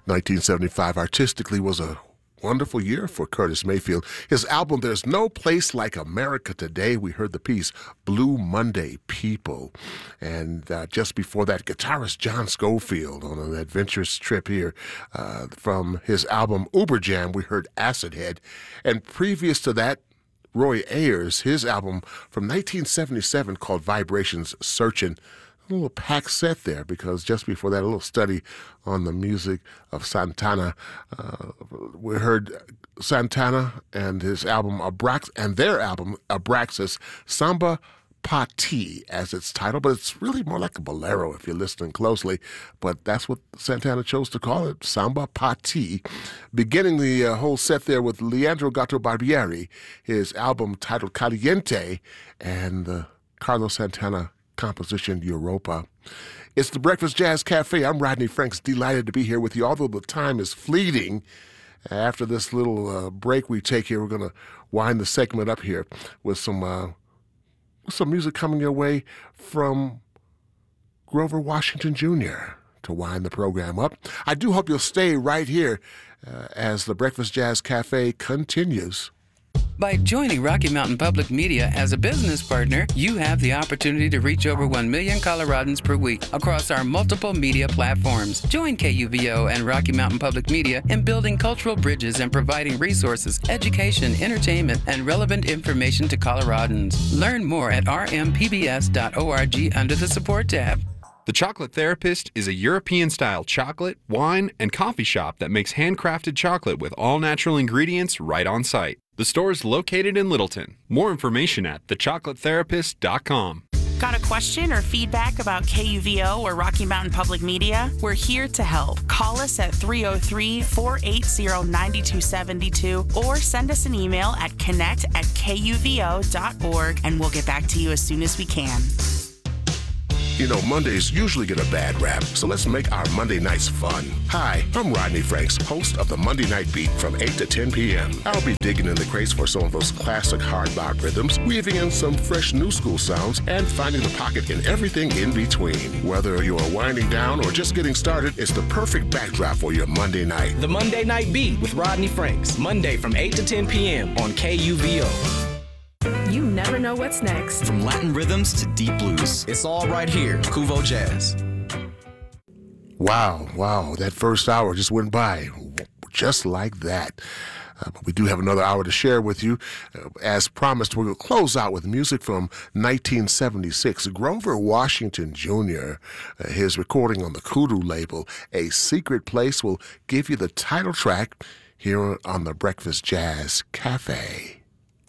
1975 artistically was a wonderful year for Curtis Mayfield. His album, There's No Place Like America Today, we heard the piece Blue Monday People. And just before that, guitarist John Scofield on an adventurous trip here from his album Uber Jam, we heard Acid Head. And previous to that, Roy Ayers, his album from 1977 called Vibrations Searchin'. A little packed set there, because just before that, a little study on the music of Santana. We heard Santana and his album their album Abraxas, Samba Pa Ti as its title, but it's really more like a bolero if you're listening closely. But that's what Santana chose to call it, Samba Pa Ti. Beginning the whole set there with Leandro Gato Barbieri, his album titled Caliente, and the Carlos Santana composition Europa. It's the Breakfast Jazz Cafe. I'm Rodney Franks, delighted to be here with you, although the time is fleeting. After this little break we take here, we're going to wind the segment up here with some music coming your way from Grover Washington Jr. to wind the program up. I do hope you'll stay right here as the Breakfast Jazz Cafe continues. By joining Rocky Mountain Public Media as a business partner, you have the opportunity to reach over 1 million Coloradans per week across our multiple media platforms. Join KUVO and Rocky Mountain Public Media in building cultural bridges and providing resources, education, entertainment, and relevant information to Coloradans. Learn more at rmpbs.org under the Support tab. The Chocolate Therapist is a European-style chocolate, wine, and coffee shop that makes handcrafted chocolate with all-natural ingredients right on site. The store is located in Littleton. More information at thechocolathetherapist.com. Got a question or feedback about KUVO or Rocky Mountain Public Media? We're here to help. Call us at 303-480-9272 or send us an email at connect@kuvo.org, and we'll get back to you as soon as we can. You know, Mondays usually get a bad rap, so let's make our Monday nights fun. Hi, I'm Rodney Franks, host of the Monday Night Beat from 8 to 10 p.m. I'll be digging in the crates for some of those classic hard bop rhythms, weaving in some fresh new school sounds, and finding the pocket in everything in between. Whether you're winding down or just getting started, it's the perfect backdrop for your Monday night. The Monday Night Beat with Rodney Franks, Monday from 8 to 10 p.m. on KUVO. You never know what's next. From Latin rhythms to deep blues. It's all right here, Kuvo Jazz. Wow, that first hour just went by just like that. But we do have another hour to share with you. As promised, we're going to close out with music from 1976. Grover Washington Jr., his recording on the Kudu label, A Secret Place, will give you the title track here on the Breakfast Jazz Cafe.